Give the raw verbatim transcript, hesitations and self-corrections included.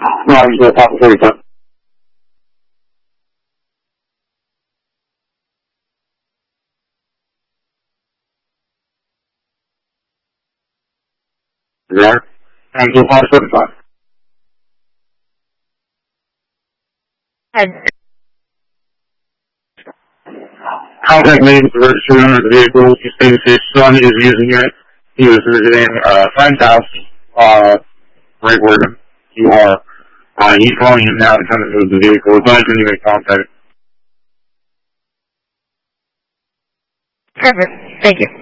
No, I'm just talking forty-five. Yeah. I'm just talking forty-five. And Contact me with the registry owner of the vehicle. He states his son is using it. He was visiting a friend's house, uh, right where you are. Uh, he's calling him now to come and move the vehicle. Advise when you make contact. perfect. Thank you.